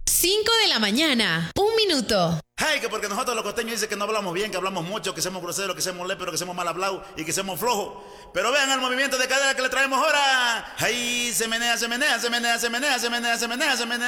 5 de la mañana, 1 minuto. Hey, que porque nosotros los costeños dicen que no hablamos bien, que hablamos mucho, que somos groseros, que somos léperos, que somos mal hablados y que somos flojos. Pero vean el movimiento de cadera que le traemos ahora. Ahí se menea, se menea, se menea, se menea, se menea, se menea, se menea.